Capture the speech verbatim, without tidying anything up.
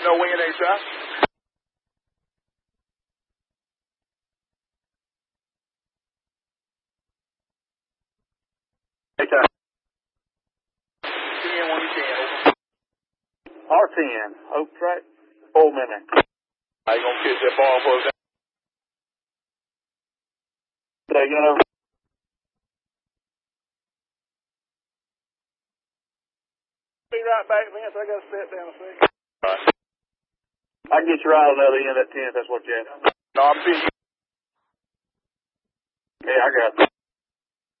No wind, any shot. Hey, time. ten when you can. R ten, Hope Track, four minutes. How you gonna catch that ball for us? Say again, over. Be right back, Vince. I gotta step down a second. All right. I can get you right on the other end of that ten if that's what you have. No, I'm seeing you. Yeah, I got it.